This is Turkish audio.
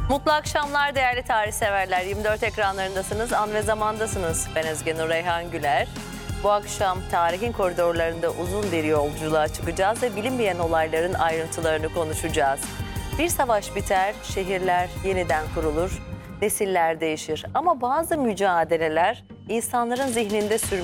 Mutlu akşamlar değerli tarih severler. 24 ekranlarındasınız, an ve zamandasınız. Ben Özge Nur Reyhan Güler. Bu akşam tarihin koridorlarında uzun bir yolculuğa çıkacağız ve bilinmeyen olayların ayrıntılarını konuşacağız. Bir savaş biter, şehirler yeniden kurulur, nesiller değişir. Ama bazı mücadeleler insanların zihninde sürmüyor.